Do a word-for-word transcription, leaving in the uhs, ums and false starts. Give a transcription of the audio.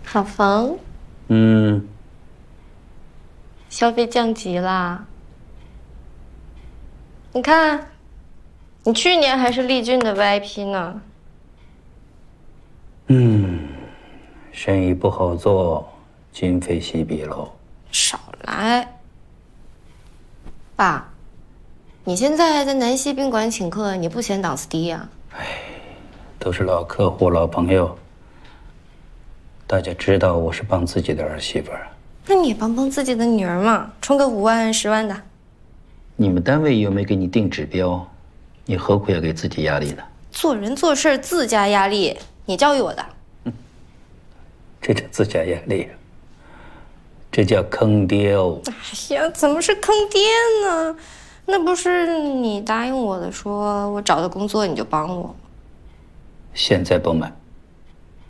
好房， 嗯， 消费降级啦。你看，你去年还是丽俊的 V I P 呢。 嗯，生意不好做，今非昔比喽。 少来，爸，你现在在南溪宾馆请客，你不嫌档次低呀？ 都是老客户、老朋友，大家知道我是帮自己的儿媳妇儿。 那你也帮帮自己的女儿嘛，充个五万、十万的。 你们单位又没给你定指标，你何苦要给自己压力呢？ 做人做事自加压力，你教育我的。 嗯，这叫自加压力，这叫坑爹哦！ 哎呀，怎么是坑爹呢？那不是你答应我的，说我找到工作你就帮我。 现在不买。